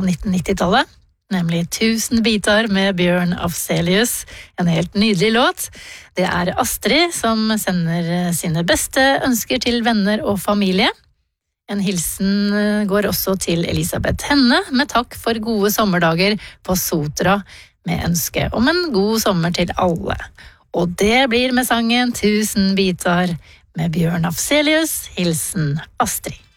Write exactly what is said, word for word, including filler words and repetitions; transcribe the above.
nitten nittitallet, nemlig Tusen biter med Bjørn Afzelius, en helt nydelig låt. Det er Astrid som sender sine beste ønsker til venner og familie. En hilsen går også til Elisabeth Henne, med takk for gode sommerdager på Sotra, med ønske om en god sommer til alle. Og det blir med sangen Tusen biter med Bjørn Afzelius, hilsen Astrid.